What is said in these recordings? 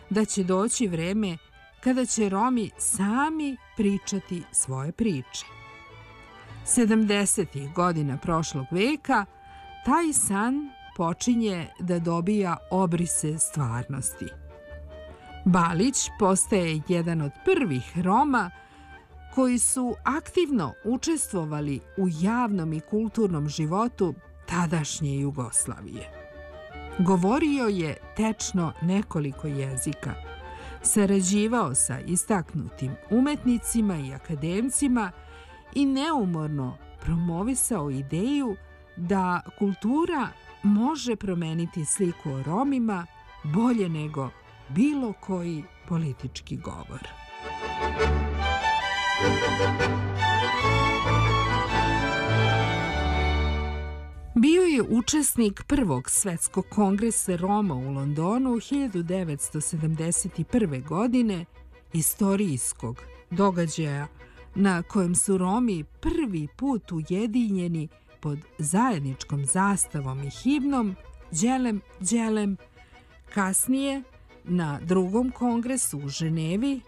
da će doći vreme kada će Romi sami pričati svoje priče. 70. godina prošlog veka taj san počinje da dobija obrise stvarnosti. Balić postaje jedan od prvih Roma koji su aktivno učestvovali u javnom i kulturnom životu tadašnje Jugoslavije. Govorio je tečno nekoliko jezika, sarađivao sa istaknutim umetnicima i akademcima i neumorno promovisao ideju da kultura može promeniti sliku o Romima bolje nego bilo koji politički govor. Bio je učesnik Prvog svetskog kongresa Roma u Londonu 1971. godine, istorijskog događaja na kojem su Romi prvi put ujedinjeni pod zajedničkom zastavom i himnom Đelem, đelem. Kasnije, na drugom kongresu u Ženevi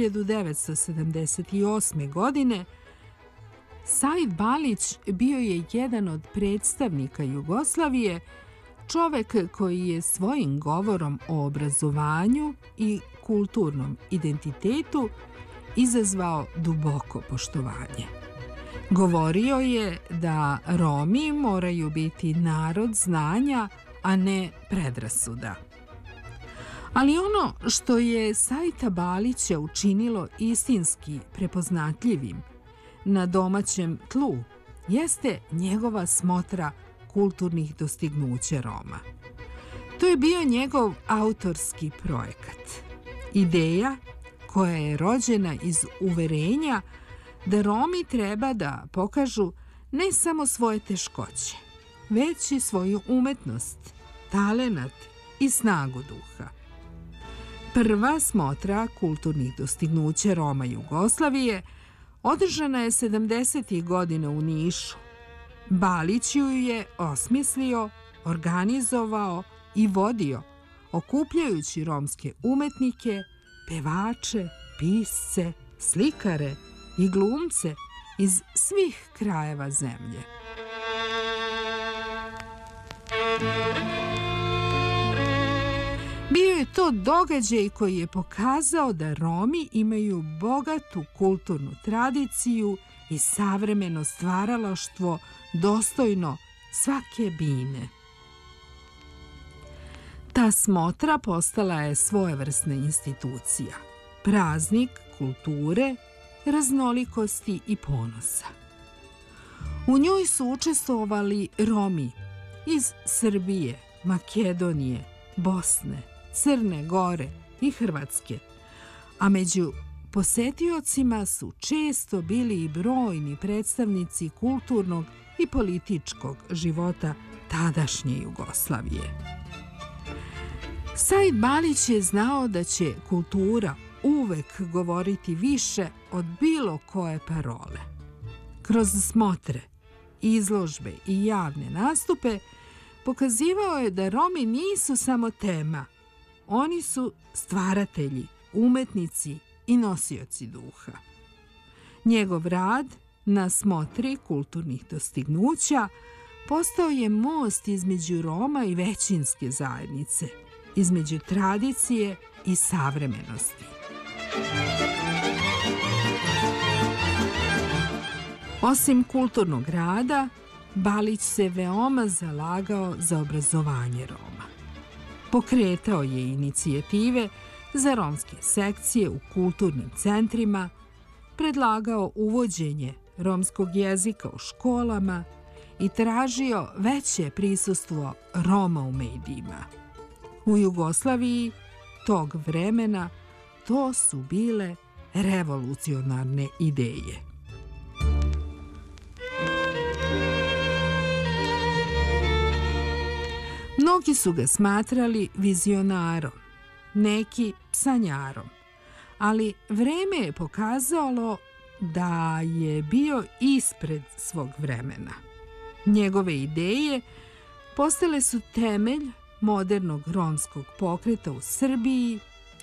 1978. godine, Said Balić bio je jedan od predstavnika Jugoslavije, čovek koji je svojim govorom o obrazovanju i kulturnom identitetu izazvao duboko poštovanje. Govorio je da Romi moraju biti narod znanja, a ne predrasuda. Ali ono što je Saida Balića učinilo istinski prepoznatljivim na domaćem tlu jeste njegova smotra kulturnih dostignuća Roma. To je bio njegov autorski projekat. Ideja koja je rođena iz uverenja da Romi treba da pokažu ne samo svoje teškoće, već i svoju umetnost, talenat i snagu duha. Prva smotra kulturnih dostignuća Roma Jugoslavije održana je 70. godina u Nišu. Balić ju je osmislio, organizovao i vodio, okupljajući romske umetnike, pevače, pisce, slikare i glumce iz svih krajeva zemlje. Bio je to događaj koji je pokazao da Romi imaju bogatu kulturnu tradiciju i savremeno stvaralaštvo dostojno svake bine. Ta smotra postala je svojevrsna institucija, praznik kulture, raznolikosti i ponosa. U njoj su učestvovali Romi iz Srbije, Makedonije, Bosne, Crne Gore i Hrvatske, a među posetiocima su često bili i brojni predstavnici kulturnog i političkog života tadašnje Jugoslavije. Said Balić je znao da će kultura uvek govoriti više od bilo koje parole. Kroz smotre, izložbe i javne nastupe pokazivao je da Romi nisu samo tema, oni su stvaratelji, umetnici i nosioci duha. Njegov rad na smotri kulturnih dostignuća postao je most između Roma i većinske zajednice, između tradicije i savremenosti. Osim kulturnog rada, Balić se veoma zalagao za obrazovanje Roma. Pokretao je inicijative za romske sekcije u kulturnim centrima, predlagao uvođenje romskog jezika u školama i tražio veće prisustvo Roma u medijima. U Jugoslaviji tog vremena to su bile revolucionarne ideje. Mnogi su ga smatrali vizionarom, neki sanjarom, ali vreme je pokazalo da je bio ispred svog vremena. Njegove ideje postale su temelj modernog romskog pokreta u Srbiji